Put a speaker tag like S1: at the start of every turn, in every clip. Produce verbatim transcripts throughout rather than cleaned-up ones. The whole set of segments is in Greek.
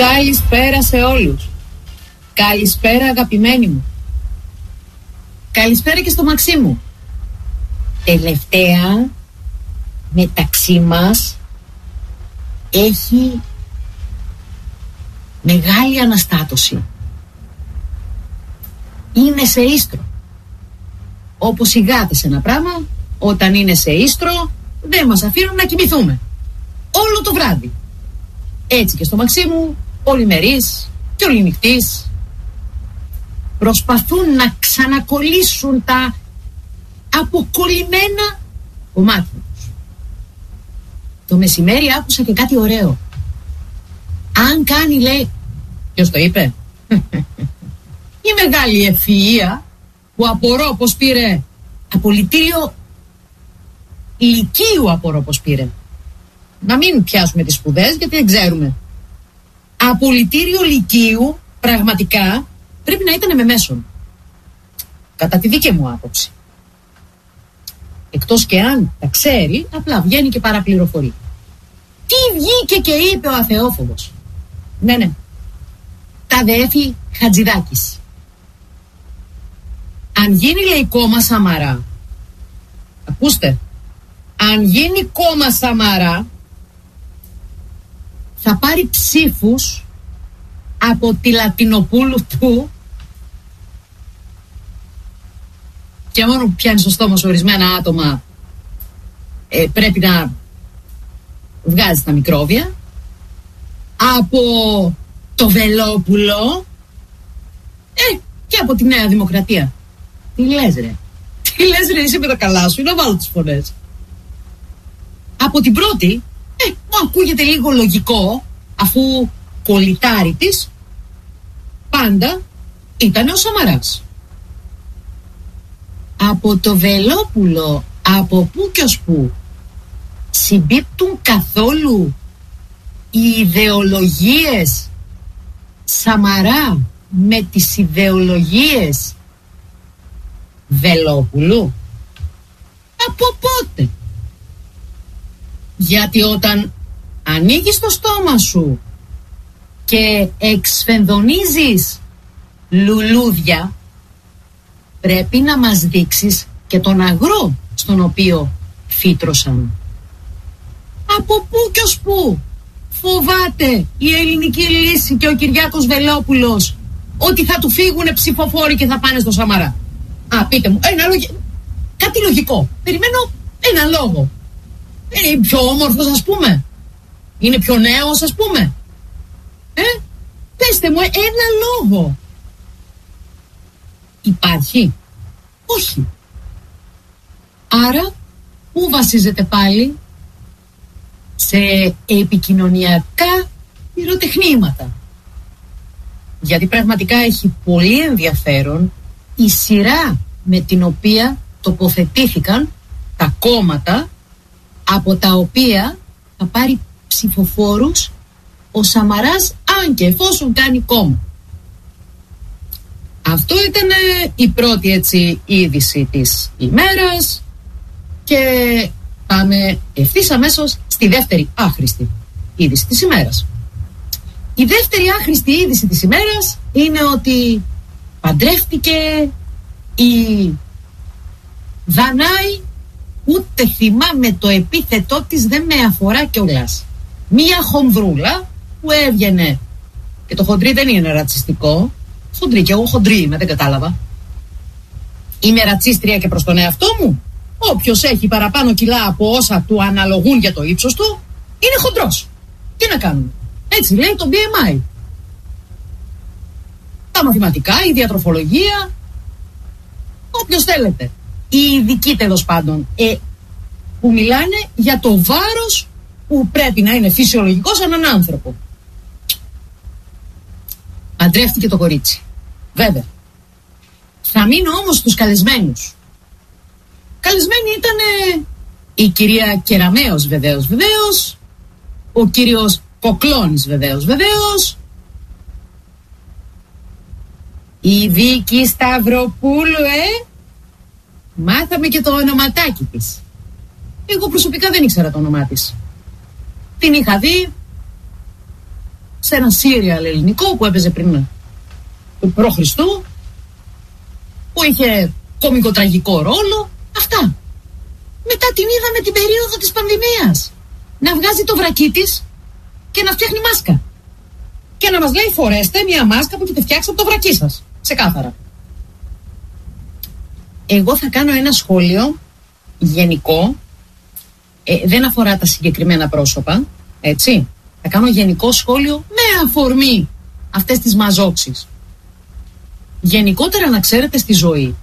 S1: Καλησπέρα σε όλους. Καλησπέρα αγαπημένοι μου. Καλησπέρα και στο Μαξί μου. Τελευταία μεταξύ μας έχει μεγάλη αναστάτωση. Είναι σε ίστρο. Όπως οι γάτες ένα πράγμα, όταν είναι σε ίστρο δεν μας αφήνουν να κοιμηθούμε όλο το βράδυ. Έτσι και στο Μαξί μου, πολυμερής και οληνυχτής, προσπαθούν να ξανακολλήσουν τα αποκολλημένα κομμάτια τους. Το μεσημέρι άκουσα και κάτι ωραίο. Αν κάνει, λέει, ποιος το είπε? Η μεγάλη ευφυΐα που απορώ πως πήρε απολυτήριο λυκείου, απορώ πως πήρε. Να μην πιάσουμε τις σπουδές γιατί δεν ξέρουμε. Απολυτήριο λυκείου πραγματικά πρέπει να ήταν με μέσον, κατά τη δική μου άποψη. Εκτός και αν τα ξέρει, απλά βγαίνει και παραπληροφορεί. Τι βγήκε και είπε ο αθεόφοβος? Ναι, ναι. Τα δέφη Χατζηδάκης. Αν γίνει, λέει, κόμμα Σαμαρά, ακούστε, αν γίνει κόμμα Σαμαρά, θα πάρει ψήφους από τη Λατινοπούλου του και μόνο που πιάνει στο στόμα σου ορισμένα άτομα ε, πρέπει να βγάζει τα μικρόβια, από το Βελόπουλο ε, και από τη Νέα Δημοκρατία. Τι λες ρε? Τι λες ρε, είσαι με τα καλά σου, να βάλω τις φωνές. Από την πρώτη ε, μου ακούγεται λίγο λογικό, αφού κολλητάρι της πάντα ήταν ο Σαμαράς. Από το Βελόπουλο, από πού και ως πού, συμπίπτουν καθόλου οι ιδεολογίες Σαμαρά με τις ιδεολογίες Βελόπουλου? Από πότε? Γιατί όταν ανοίγεις το στόμα σου και εξφενδονίζεις λουλούδια, πρέπει να μας δείξεις και τον αγρό στον οποίο φύτρωσαν. Από πού και ως πού φοβάται η Ελληνική Λύση και ο Κυριάκος Βελόπουλος ότι θα του φύγουνε ψηφοφόροι και θα πάνε στο Σαμαρά? Α, πείτε μου, ένα λογι... κάτι λογικό. Περιμένω ένα λόγο. Είναι πιο όμορφος, ας πούμε? Είναι πιο νέος, ας πούμε? Ε, πέστε μου ένα λόγο. Υπάρχει? Όχι. Άρα πού βασίζεται πάλι? Σε επικοινωνιακά πυροτεχνήματα. Γιατί πραγματικά έχει πολύ ενδιαφέρον η σειρά με την οποία τοποθετήθηκαν τα κόμματα από τα οποία θα πάρει ψηφοφόρους ο Σαμαράς, αν και εφόσον κάνει κόμμα. Αυτό ήταν η πρώτη, έτσι, είδηση της ημέρας και πάμε ευθύς αμέσως στη δεύτερη άχρηστη είδηση της ημέρας. Η δεύτερη άχρηστη είδηση της ημέρας είναι ότι παντρεύτηκε η Δανάη, ούτε θυμάμαι το επίθετό της, δεν με αφορά κιόλας. Μία χονδρούλα που έβγαινε, και το χοντρί δεν είναι ρατσιστικό, χοντρί, και εγώ χοντρί είμαι, δεν κατάλαβα. Είμαι ρατσίστρια και προς τον εαυτό μου? Όποιος έχει παραπάνω κιλά από όσα του αναλογούν για το ύψος του είναι χοντρός. Τι να κάνουμε? Έτσι λέει το μπι εμ άι. Τα μαθηματικά, η διατροφολογία, όποιος θέλετε. Οι ειδικοί τέλος πάντων ε, που μιλάνε για το βάρος που πρέπει να είναι φυσιολογικό σε έναν άνθρωπο. Παντρεύτηκε το κορίτσι. Βέβαια. Θα μείνω όμως στους καλεσμένους. Καλεσμένοι ήταν η κυρία Κεραμέως, βεβαίως βεβαίως, ο κύριος Κοκλώνης, βεβαίως βεβαίως, η Βίκη Σταυροπούλου, ε! Μάθαμε και το ονοματάκι της. Εγώ προσωπικά δεν ήξερα το όνομά της. Την είχα δει σε ένα σύριαλ ελληνικό που έπαιζε πριν π.Χ., που είχε κωμικοτραγικό ρόλο. Αυτά. Μετά την είδαμε την περίοδο της πανδημίας να βγάζει το βρακί της και να φτιάχνει μάσκα και να μας λέει φορέστε μια μάσκα που έχετε φτιάξει από το βρακί σας. Ξεκάθαρα. Εγώ θα κάνω ένα σχόλιο γενικό, ε, δεν αφορά τα συγκεκριμένα πρόσωπα, έτσι. Θα κάνω γενικό σχόλιο με αφορμή αυτές τις μαζόξεις. Γενικότερα, να ξέρετε, στη ζωή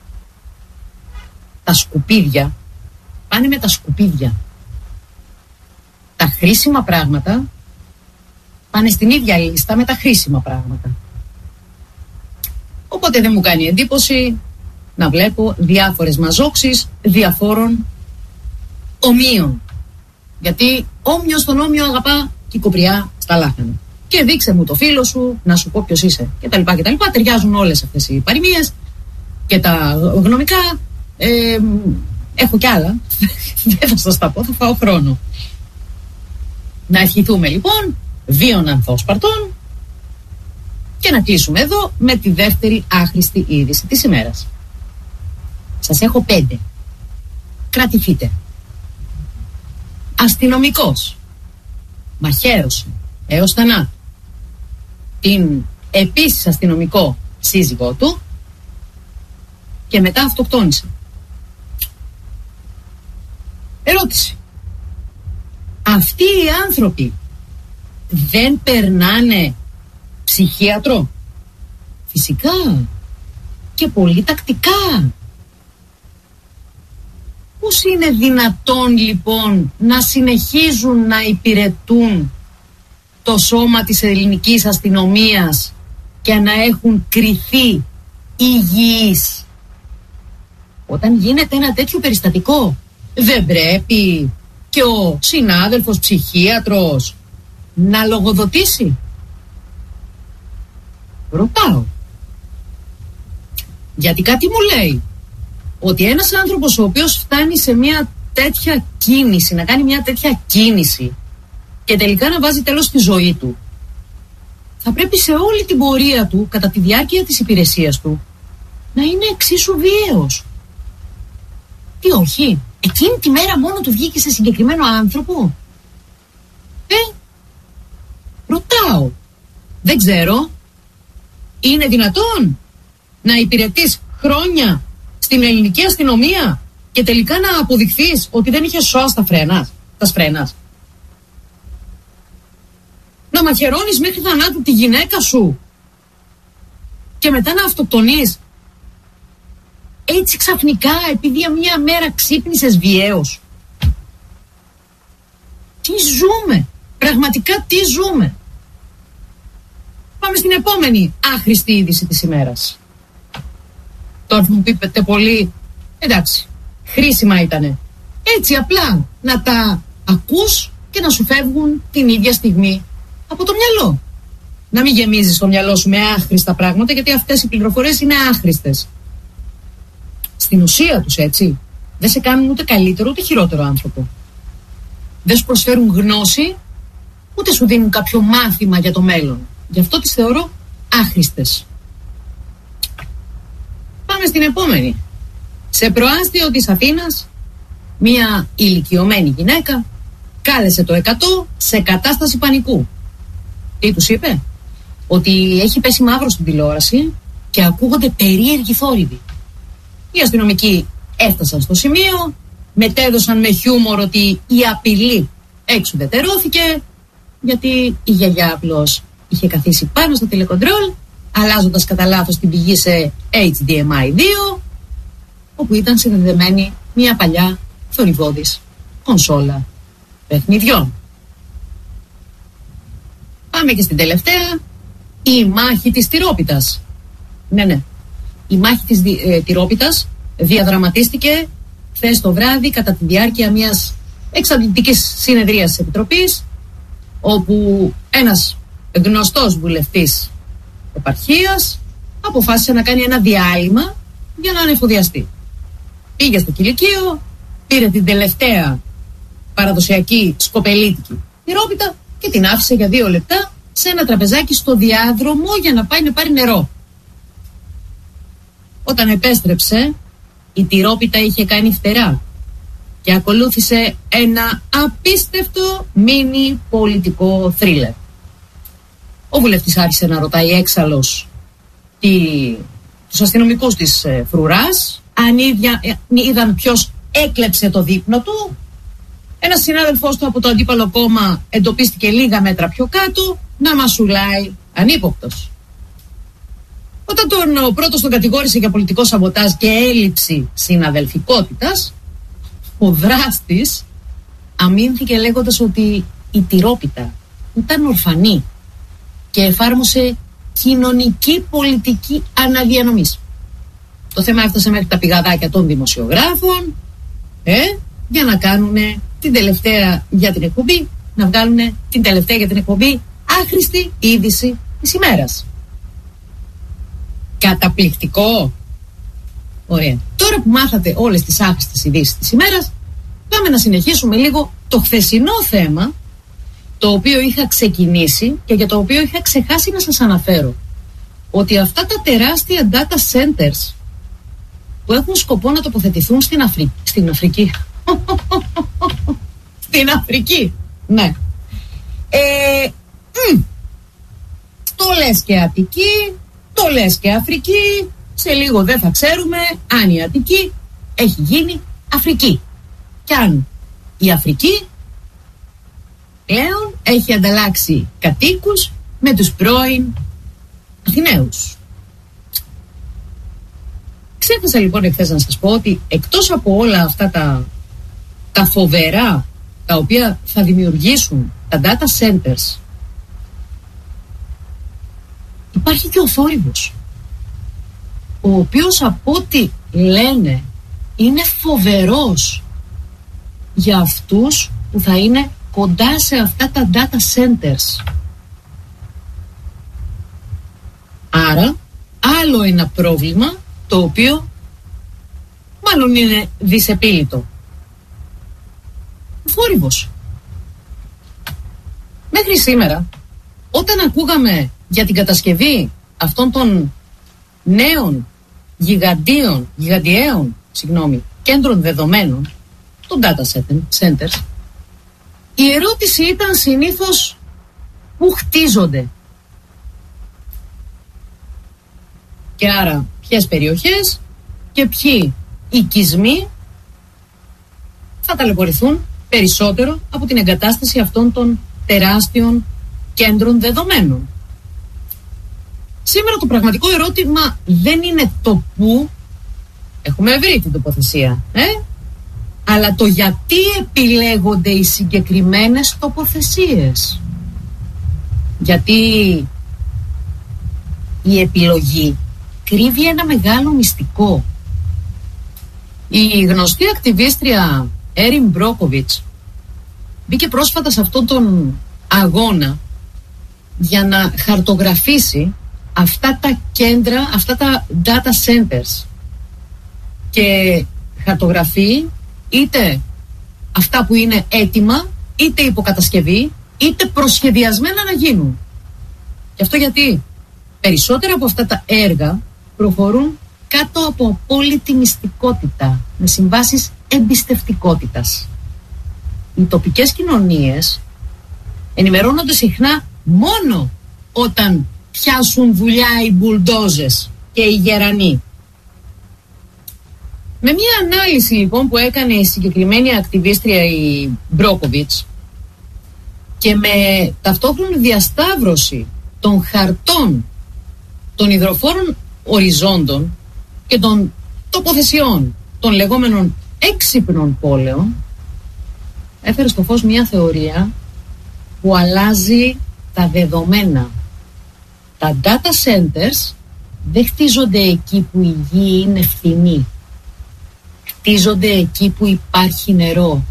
S1: τα σκουπίδια πάνε με τα σκουπίδια. Τα χρήσιμα πράγματα πάνε στην ίδια λίστα με τα χρήσιμα πράγματα. Οπότε δεν μου κάνει εντύπωση να βλέπω διάφορες μαζόξεις διαφόρων ομοίων. Γιατί όμοιος τον όμοιο αγαπά και η κοπριά στα λάχανα. Και δείξε μου το φίλο σου, να σου πω ποιος είσαι κτλ. κτλ. Ταιριάζουν όλες αυτές οι παροιμίες και τα γνωμικά. Ε, έχω κι άλλα. Δεν θα σας τα πω, θα φάω χρόνο. Να ευχηθούμε λοιπόν βίων ανθόσπαρτων και να κλείσουμε εδώ με τη δεύτερη άχρηστη είδηση της ημέρας. Σας έχω πέντε. Κρατηθείτε. Αστυνομικός μαχαίρωσε έως θανάτου την επίσης αστυνομικό σύζυγό του και μετά αυτοκτόνησε. Ερώτηση. Αυτοί οι άνθρωποι δεν περνάνε ψυχίατρο? Φυσικά και πολύ τακτικά. Πώς είναι δυνατόν λοιπόν να συνεχίζουν να υπηρετούν το σώμα της ελληνικής αστυνομίας και να έχουν κριθεί υγιείς? Όταν γίνεται ένα τέτοιο περιστατικό, δεν πρέπει και ο συνάδελφος ψυχίατρος να λογοδοτήσει? Ρωτάω. Γιατί κάτι μου λέει ότι ένας άνθρωπος ο οποίος φτάνει σε μια τέτοια κίνηση, να κάνει μια τέτοια κίνηση και τελικά να βάζει τέλος στη ζωή του, θα πρέπει σε όλη την πορεία του, κατά τη διάρκεια της υπηρεσίας του, να είναι εξίσου βίαιος. Τι όχι? Εκείνη τη μέρα μόνο του βγήκε σε συγκεκριμένο άνθρωπο? Ε, ρωτάω. Δεν ξέρω. Είναι δυνατόν να υπηρετείς χρόνια στην ελληνική αστυνομία και τελικά να αποδειχθείς ότι δεν είχε σώα στα φρένα, τα σφρένας? Να μαχαιρώνεις μέχρι θανάτου τη γυναίκα σου και μετά να αυτοκτονείς έτσι ξαφνικά επειδή μια μέρα ξύπνησες βιαίος? Τι ζούμε? Πραγματικά τι ζούμε? Πάμε στην επόμενη άχρηστη είδηση της ημέρας. Τώρα μου πείτε πολύ, εντάξει, χρήσιμα ήτανε. Έτσι απλά να τα ακούς και να σου φεύγουν την ίδια στιγμή από το μυαλό. Να μην γεμίζεις το μυαλό σου με άχρηστα πράγματα, γιατί αυτές οι πληροφορίες είναι άχρηστες. Στην ουσία τους, έτσι, δεν σε κάνουν ούτε καλύτερο ούτε χειρότερο άνθρωπο. Δεν σου προσφέρουν γνώση, ούτε σου δίνουν κάποιο μάθημα για το μέλλον. Γι' αυτό τις θεωρώ άχρηστες. Πάμε στην επόμενη. Σε προάστιο της Αθήνας, μία ηλικιωμένη γυναίκα κάλεσε το εκατό σε κατάσταση πανικού. Τι τους είπε? Ότι έχει πέσει μαύρο στην τηλεόραση και ακούγονται περίεργοι θόρυβοι. Οι αστυνομικοί έφτασαν στο σημείο, μετέδωσαν με χιούμορ ότι η απειλή εξουδετερώθηκε, γιατί η γιαγιά απλώς είχε καθίσει πάνω στο τηλεκοντρόλ, αλλάζοντας κατά λάθος την πηγή σε έιτς ντι εμ άι δύο, όπου ήταν συνδεδεμένη μια παλιά θορυβώδης κονσόλα παιχνιδιών. Πάμε και στην τελευταία, η μάχη της Τυρόπιτας. Ναι, ναι. Η μάχη της ε, Τυρόπιτας διαδραματίστηκε χθες το βράδυ κατά τη διάρκεια μιας εξαντλητικής συνεδρίας της Επιτροπής, όπου ένας γνωστός βουλευτής επαρχίας αποφάσισε να κάνει ένα διάλειμμα για να ανεφοδιαστεί. Πήγε στο κηλικείο, πήρε την τελευταία παραδοσιακή σκοπελίτικη τυρόπιτα και την άφησε για δύο λεπτά σε ένα τραπεζάκι στο διάδρομο για να πάει να πάρει νερό. Όταν επέστρεψε, η τυρόπιτα είχε κάνει φτερά και ακολούθησε ένα απίστευτο μίνι πολιτικό θρίλερ. Ο βουλευτής άρχισε να ρωτάει έξαλλος τη, τους αστυνομικούς της ε, φρουράς αν ίδια, ε, είδαν ποιος έκλεψε το δείπνο του. Ένας συνάδελφός του από το αντίπαλο κόμμα εντοπίστηκε λίγα μέτρα πιο κάτω να μασουλάει ανύποπτος. Όταν τον ο πρώτος τον κατηγόρησε για πολιτικό σαμποτάζ και έλλειψη συναδελφικότητας, ο δράστης αμήνθηκε λέγοντας ότι η τυρόπιτα ήταν ορφανή και εφάρμοσε κοινωνική πολιτική αναδιανομής. Το θέμα έφτασε μέχρι τα πηγαδάκια των δημοσιογράφων ε, για να κάνουν την τελευταία για την εκπομπή, να βγάλουν την τελευταία για την εκπομπή άχρηστη είδηση της ημέρας. Καταπληκτικό. Ωραία. Τώρα που μάθατε όλες τις άχρηστες ειδήσεις της ημέρας, πάμε να συνεχίσουμε λίγο το χθεσινό θέμα, το οποίο είχα ξεκινήσει και για το οποίο είχα ξεχάσει να σας αναφέρω. Ότι αυτά τα τεράστια data centers που έχουν σκοπό να τοποθετηθούν στην, Αφρική, στην Αφρική στην Αφρική ναι ε, μ, το λες και Αττική, το λες και Αφρική, σε λίγο δεν θα ξέρουμε αν η Αττική έχει γίνει Αφρική και αν η Αφρική πλέον έχει ανταλλάξει κατοίκους με τους πρώην Αθηναίους. Ξέχασα λοιπόν εχθές να σας πω ότι εκτός από όλα αυτά τα, τα φοβερά τα οποία θα δημιουργήσουν τα data centers, υπάρχει και ο θόρυβος, ο οποίος από ό,τι λένε είναι φοβερός για αυτούς που θα είναι κοντά σε αυτά τα data centers. Άρα άλλο ένα πρόβλημα το οποίο μάλλον είναι δυσεπίλητο. Ο θόρυβος. Μέχρι σήμερα, όταν ακούγαμε για την κατασκευή αυτών των νέων γιγαντίων, γιγαντιαίων, συγγνώμη, κέντρων δεδομένων, των data centers, η ερώτηση ήταν συνήθως πού χτίζονται. Και άρα ποιες περιοχές και ποιοι οικισμοί θα ταλαιπωρηθούν περισσότερο από την εγκατάσταση αυτών των τεράστιων κέντρων δεδομένων. Σήμερα το πραγματικό ερώτημα δεν είναι το πού, έχουμε βρει την τοποθεσία, ε? αλλά το γιατί επιλέγονται οι συγκεκριμένες τοποθεσίες. Γιατί η επιλογή κρύβει ένα μεγάλο μυστικό. Η γνωστή ακτιβίστρια Έριν Μπρόκοβιτς μπήκε πρόσφατα σε αυτόν τον αγώνα για να χαρτογραφήσει αυτά τα κέντρα, αυτά τα data centers, και χαρτογραφεί είτε αυτά που είναι έτοιμα, είτε υποκατασκευή, είτε προσχεδιασμένα να γίνουν. Και αυτό γιατί περισσότερα από αυτά τα έργα προχωρούν κάτω από απόλυτη μυστικότητα, με συμβάσεις εμπιστευτικότητας. Οι τοπικές κοινωνίες ενημερώνονται συχνά μόνο όταν πιάσουν δουλειά οι μπουλντόζες και οι γερανοί. Με μια ανάλυση λοιπόν που έκανε η συγκεκριμένη ακτιβίστρια η Μπρόκοβιτς και με ταυτόχρονη διασταύρωση των χαρτών των υδροφόρων οριζόντων και των τοποθεσιών των λεγόμενων έξυπνων πόλεων, έφερε στο φως μια θεωρία που αλλάζει τα δεδομένα. Τα data centers δεν χτίζονται εκεί που η γη είναι φθηνή. Χτίζονται εκεί που υπάρχει νερό.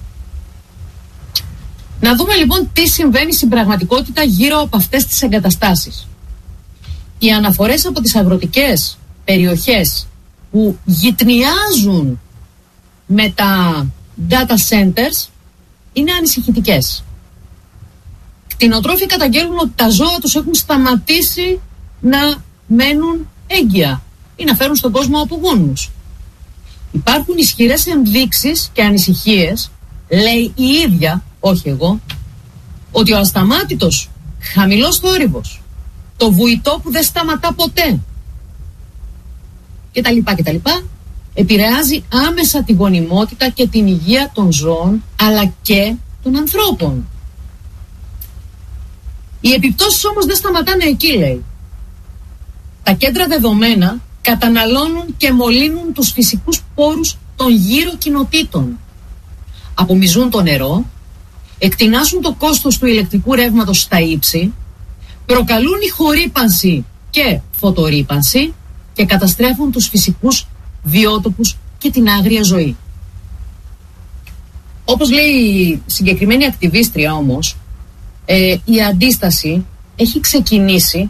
S1: Να δούμε λοιπόν τι συμβαίνει στην πραγματικότητα γύρω από αυτές τις εγκαταστάσεις. Οι αναφορές από τις αγροτικές περιοχές που γυτνιάζουν με τα data centers είναι ανησυχητικές. Κτηνοτρόφοι καταγγέλνουν ότι τα ζώα τους έχουν σταματήσει να μένουν έγκυα ή να φέρουν στον κόσμο απογόνους. Υπάρχουν ισχυρές ενδείξεις και ανησυχίες, λέει η ίδια, όχι εγώ, ότι ο ασταμάτητος χαμηλός θόρυβος, το βουητό που δεν σταματά ποτέ κτλ. κτλ. επηρεάζει άμεσα τη γονιμότητα και την υγεία των ζώων αλλά και των ανθρώπων. Οι επιπτώσεις όμως δεν σταματάνε εκεί, λέει. Τα κέντρα δεδομένα καταναλώνουν και μολύνουν τους φυσικούς πόρους των γύρω κοινοτήτων. Απομυζούν το νερό, εκτινάσουν το κόστος του ηλεκτρικού ρεύματος στα ύψη, προκαλούν ηχορύπανση και φωτορύπανση και καταστρέφουν τους φυσικούς βιότοπους και την άγρια ζωή. Όπως λέει η συγκεκριμένη ακτιβίστρια όμως, ε, η αντίσταση έχει ξεκινήσει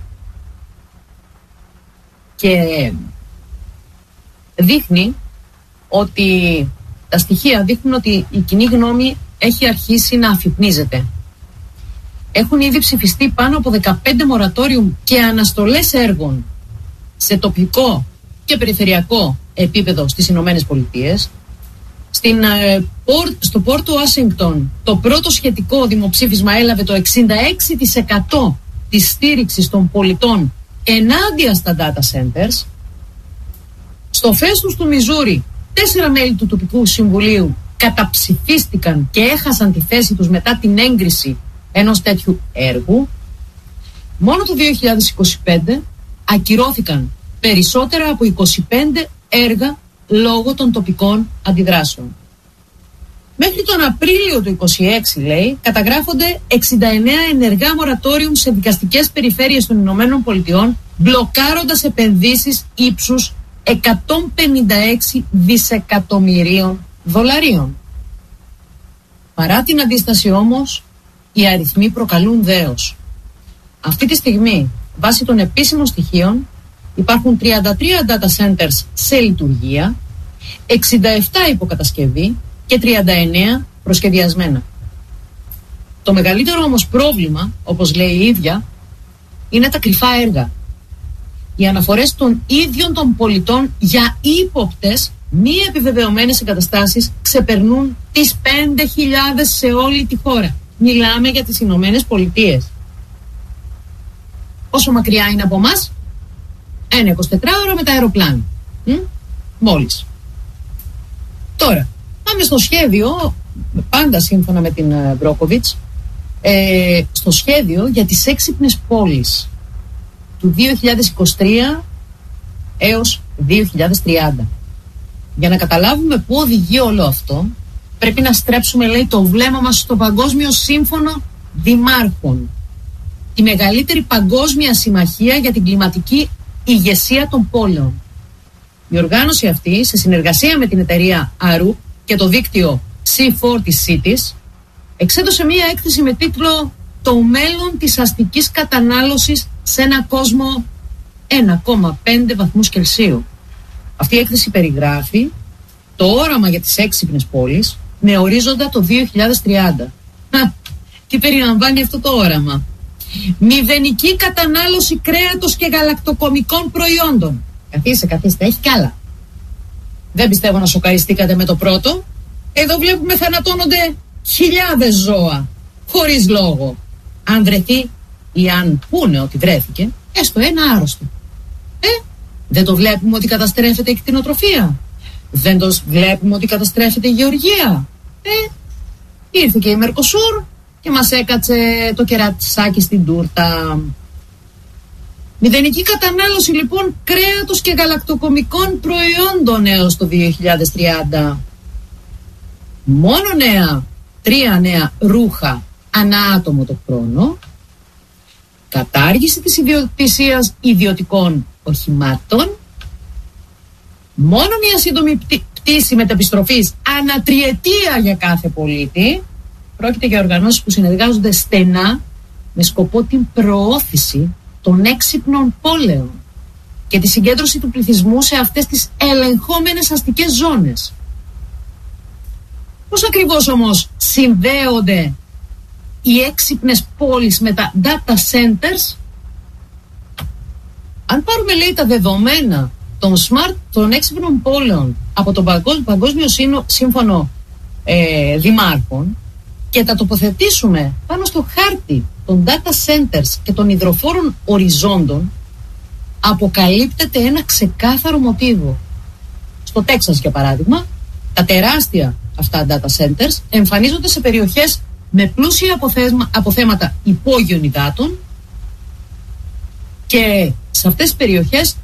S1: και δείχνει ότι τα στοιχεία δείχνουν ότι η κοινή γνώμη έχει αρχίσει να αφυπνίζεται. Έχουν ήδη ψηφιστεί πάνω από δεκαπέντε μορατόριουμ και αναστολές έργων σε τοπικό και περιφερειακό επίπεδο στις Ηνωμένες Πολιτείες. Στην, ε, στο Πόρτο Ουάσιγκτον το πρώτο σχετικό δημοψήφισμα έλαβε το εξήντα έξι τοις εκατό της στήριξης των πολιτών ενάντια στα data centers. Στο Φέστους του Μιζούρι τέσσερα μέλη του τοπικού συμβουλίου καταψηφίστηκαν και έχασαν τη θέση τους μετά την έγκριση ενός τέτοιου έργου. Μόνο το δύο χιλιάδες είκοσι πέντε ακυρώθηκαν περισσότερα από είκοσι πέντε έργα λόγω των τοπικών αντιδράσεων. Μέχρι τον Απρίλιο του είκοσι έξι, λέει, καταγράφονται εξήντα εννέα ενεργά μορατόριουμ σε δικαστικές περιφέρειες των Ηνωμένων Πολιτειών, μπλοκάροντας επενδύσεις ύψους εκατόν πενήντα έξι δισεκατομμυρίων δολαρίων. Παρά την αντίσταση όμως, οι αριθμοί προκαλούν δέος. Αυτή τη στιγμή, βάσει των επίσημων στοιχείων, υπάρχουν τριάντα τρία data centers σε λειτουργία, εξήντα επτά υποκατασκευή και τριάντα εννέα προσχεδιασμένα. Το μεγαλύτερο όμως πρόβλημα, όπως λέει η ίδια, είναι τα κρυφά έργα. Οι αναφορές των ίδιων των πολιτών για ύποπτες μη επιβεβαιωμένες εγκαταστάσεις ξεπερνούν τις πέντε χιλιάδες σε όλη τη χώρα. Μιλάμε για τις Ηνωμένες Πολιτείες. Πόσο μακριά είναι από εμάς? Ένα εικοσιτετράωρο με τα αεροπλάνα. Μ? Μόλις. Τώρα, πάμε στο σχέδιο, πάντα σύμφωνα με την Μπρόκοβιτς, ε, στο σχέδιο για τις έξυπνες πόλεις του δύο χιλιάδες είκοσι τρία έως δύο χιλιάδες τριάντα. Για να καταλάβουμε πού οδηγεί όλο αυτό, πρέπει να στρέψουμε, λέει, το βλέμμα μας στο Παγκόσμιο Σύμφωνο Δημάρχων, τη μεγαλύτερη παγκόσμια συμμαχία για την κλιματική ηγεσία των πόλεων. Η οργάνωση αυτή, σε συνεργασία με την εταιρεία Arup και το δίκτυο σι σαράντα Cities, εξέδωσε μία έκθεση με τίτλο «Το μέλλον της αστικής κατανάλωσης σε ένα κόσμο ένα κόμμα πέντε βαθμούς Κελσίου». Αυτή η έκθεση περιγράφει το όραμα για τις έξυπνες πόλεις με ορίζοντα το δύο χιλιάδες τριάντα. Χα, τι περιλαμβάνει αυτό το όραμα? Μηδενική κατανάλωση κρέατος και γαλακτοκομικών προϊόντων. Καθίστε, καθίστε, έχει κι άλλα. Δεν πιστεύω να σοκαριστήκατε με το πρώτο. Εδώ βλέπουμε θανατώνονται χιλιάδες ζώα, χωρίς λόγο. Αν βρεθεί ή αν πούνε ότι βρέθηκε, έστω ένα άρρωστο. Ε, δεν το βλέπουμε ότι καταστρέφεται η κτηνοτροφία? Δεν το βλέπουμε ότι καταστρέφεται η γεωργία? Ε, ήρθε και η Μερκοσούρ και μας έκατσε το κερατσάκι στην τούρτα. Μηδενική κατανάλωση λοιπόν κρέατος και γαλακτοκομικών προϊόντων έως το δύο χιλιάδες τριάντα. Μόνο νέα, τρία νέα ρούχα ανά άτομο το χρόνο. Κατάργηση της ιδιοκτησίας ιδιωτικών οχημάτων. Μόνο μια σύντομη πτήση μεταπιστροφής ανατριετία για κάθε πολίτη. Πρόκειται για οργανώσεις που συνεργάζονται στενά με σκοπό την προώθηση των έξυπνων πόλεων και τη συγκέντρωση του πληθυσμού σε αυτές τις ελεγχόμενες αστικές ζώνες. Πώς ακριβώς όμως συνδέονται οι έξυπνες πόλεις με τα data centers. Αν πάρουμε, λέει, τα δεδομένα των smart, των έξυπνων πόλεων από το Παγκόσμιο Σύμφωνο ε, Δημάρχων και τα τοποθετήσουμε πάνω στο χάρτη των data centers και των υδροφόρων οριζόντων, αποκαλύπτεται ένα ξεκάθαρο μοτίβο. Στο Τέξας, για παράδειγμα, τα τεράστια αυτά data centers εμφανίζονται σε περιοχές με πλούσια αποθέμα, αποθέματα υπόγειων υδάτων, και σε αυτές τις περιοχές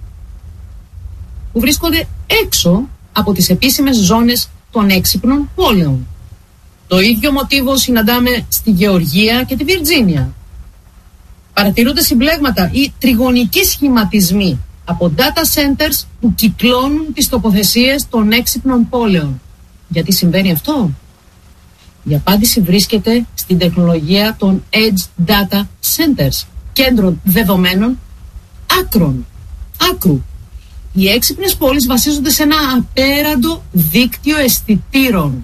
S1: που βρίσκονται έξω από τις επίσημες ζώνες των έξυπνων πόλεων. Το ίδιο μοτίβο συναντάμε στη Γεωργία και τη Βιρτζίνια. Παρατηρούνται συμπλέγματα ή τριγωνικοί σχηματισμοί από data centers που κυκλώνουν τις τοποθεσίες των έξυπνων πόλεων. Γιατί συμβαίνει αυτό? Η απάντηση βρίσκεται στην τεχνολογία των Edge Data Centers, κέντρων δεδομένων άκρων, άκρου. Οι έξυπνες πόλεις βασίζονται σε ένα απέραντο δίκτυο αισθητήρων,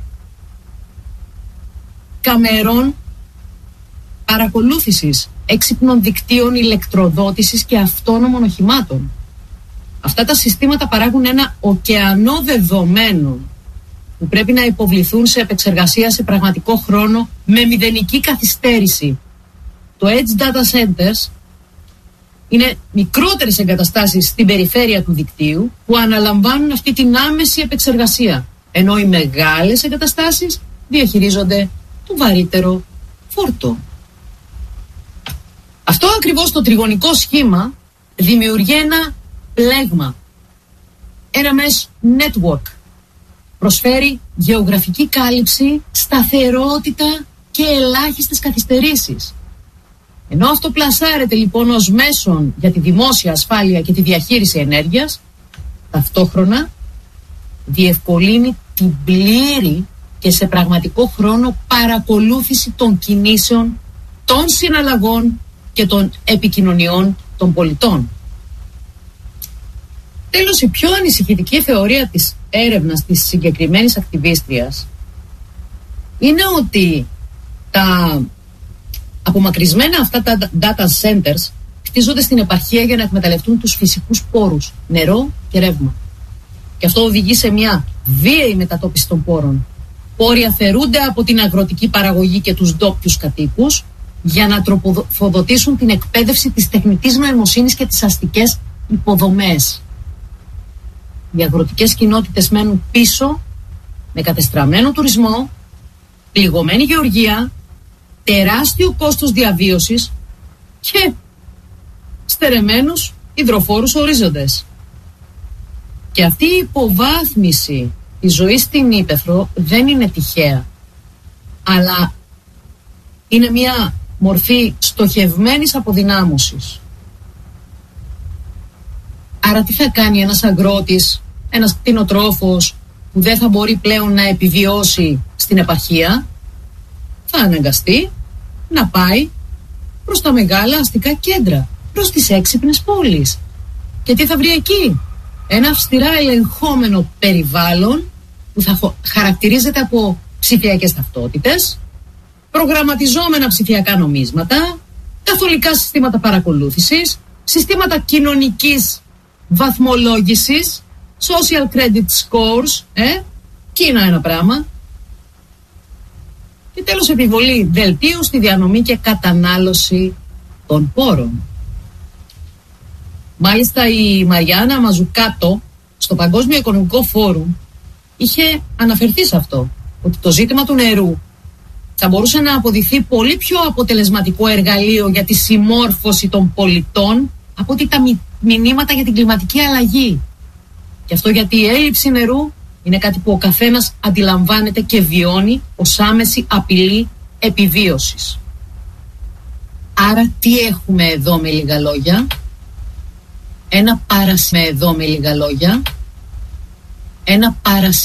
S1: καμερών παρακολούθησης, έξυπνων δικτύων ηλεκτροδότησης και αυτόνομων οχημάτων. Αυτά τα συστήματα παράγουν ένα ωκεανό δεδομένων που πρέπει να υποβληθούν σε επεξεργασία σε πραγματικό χρόνο με μηδενική καθυστέρηση. Το Edge Data Centers είναι μικρότερες εγκαταστάσεις στην περιφέρεια του δικτύου που αναλαμβάνουν αυτή την άμεση επεξεργασία, ενώ οι μεγάλες εγκαταστάσεις διαχειρίζονται το βαρύτερο φόρτο. Αυτό ακριβώς το τριγωνικό σχήμα δημιουργεί ένα πλέγμα, ένα mesh network. Προσφέρει γεωγραφική κάλυψη, σταθερότητα και ελάχιστες καθυστερήσεις. Ενώ αυτό πλασάρεται λοιπόν ως μέσον για τη δημόσια ασφάλεια και τη διαχείριση ενέργειας, ταυτόχρονα διευκολύνει την πλήρη και σε πραγματικό χρόνο παρακολούθηση των κινήσεων, των συναλλαγών και των επικοινωνιών των πολιτών. Τέλος, η πιο ανησυχητική θεωρία της έρευνας της συγκεκριμένης ακτιβίστριας είναι ότι τα απομακρυσμένα αυτά τα data centers χτίζονται στην επαρχία για να εκμεταλλευτούν τους φυσικούς πόρους, νερό και ρεύμα. Και αυτό οδηγεί σε μια βίαιη μετατόπιση των πόρων. Πόροι αφαιρούνται από την αγροτική παραγωγή και τους ντόπιους κατοίκους για να τροφοδοτήσουν την εκπαίδευση της τεχνητής νοημοσύνης και τις αστικές υποδομές. Οι αγροτικές κοινότητες μένουν πίσω με κατεστραμμένο τουρισμό, πληγωμένη γεωργία, τεράστιο κόστος διαβίωσης και στερεμένους υδροφόρους ορίζοντες. Και αυτή η υποβάθμιση της ζωής στην Ύπαιθρο δεν είναι τυχαία, αλλά είναι μια μορφή στοχευμένης αποδυνάμωσης. Άρα τι θα κάνει ένας αγρότης, ένας κτηνοτρόφος που δεν θα μπορεί πλέον να επιβιώσει στην επαρχία? Θα αναγκαστεί να πάει προς τα μεγάλα αστικά κέντρα, προς τις έξυπνες πόλεις. Και τι θα βρει εκεί? Ένα αυστηρά ελεγχόμενο περιβάλλον που θα χαρακτηρίζεται από ψηφιακές ταυτότητες, προγραμματιζόμενα ψηφιακά νομίσματα, καθολικά συστήματα παρακολούθησης, συστήματα κοινωνικής βαθμολόγησης, social credit scores, ε, και είναι ένα πράγμα. Και τέλος, επιβολή δελτίου στη διανομή και κατανάλωση των πόρων. Μάλιστα η Μαριάννα Μαζουκάτο στο Παγκόσμιο Οικονομικό Φόρουμ είχε αναφερθεί σε αυτό, ότι το ζήτημα του νερού θα μπορούσε να αποδειχθεί πολύ πιο αποτελεσματικό εργαλείο για τη συμμόρφωση των πολιτών από ότι τα μηνύματα για την κλιματική αλλαγή. Και αυτό γιατί η έλλειψη νερού είναι κάτι που ο καθένας αντιλαμβάνεται και βιώνει ως άμεση απειλή επιβίωσης. Άρα τι έχουμε εδώ με λίγα λόγια? Ένα παρασυ... εδώ με λίγα λόγια. Ένα παρασυ...